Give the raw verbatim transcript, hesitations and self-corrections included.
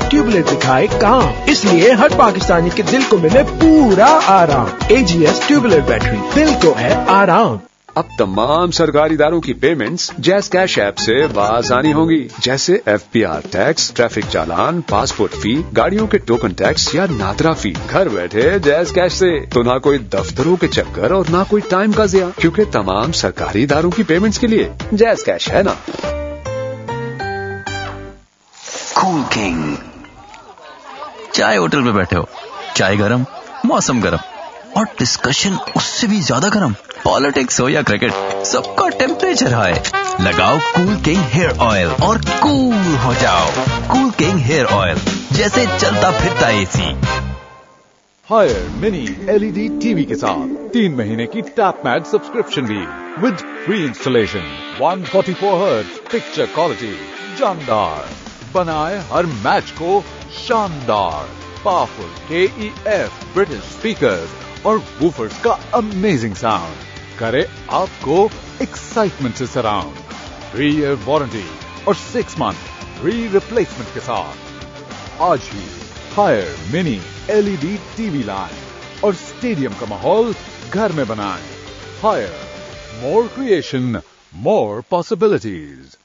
Tubeless दिखाए काम। इसलिए हर पाकिस्तानी के दिल को मिले पूरा आराम। एजीएस ट्यूबलेट बैटरी, दिल को है आराम। अब तमाम सरकारी इदारों की पेमेंट्स जैज़ कैश ऐप से आसानी होंगी, जैसे एफपीआर टैक्स, ट्रैफिक चालान, पासपोर्ट फी, गाड़ियों के टोकन टैक्स या नादरा फी। घर बैठे जैज़ कैश से तो ना कोई दफ्तरों के चक्कर और ना कोई टाइम का ज़िया, क्योंकि तमाम सरकारी इदारों की पेमेंट्स के लिए जैज़ कैश है ना। Cool king. चाय होटल में बैठे हो, चाय गरम, मौसम गरम और डिस्कशन उससे भी ज्यादा गरम। पॉलिटिक्स हो या क्रिकेट, सबका टेम्परेचर हाई। लगाओ कूल किंग हेयर ऑयल और कूल हो जाओ। कूल किंग हेयर ऑयल, जैसे चलता फिरता AC. Higher mini LED TV के साथ तीन महीने की टैप मैट सब्सक्रिप्शन भी with free installation. One forty four hertz picture quality, जानदार, बनाए हर मैच को शानदार। पावरफुल के ई एफ ब्रिटिश स्पीकर्स और वूफर्स का अमेजिंग साउंड करे आपको एक्साइटमेंट से सराउंड। थ्री ईयर वारंटी और सिक्स मंथ फ्री रिप्लेसमेंट के साथ आज ही हायर मिनी एलईडी टीवी लाएं और स्टेडियम का माहौल घर में बनाएं। हायर, मोर क्रिएशन, मोर पॉसिबिलिटीज।